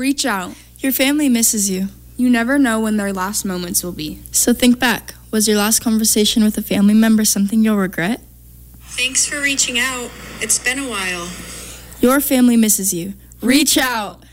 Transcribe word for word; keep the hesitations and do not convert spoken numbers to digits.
Reach out. Your family misses you. You never know when their last moments will be. So think back. Was your last conversation with a family member something you'll regret? Thanks for reaching out. It's been a while. Your family misses you. Reach out.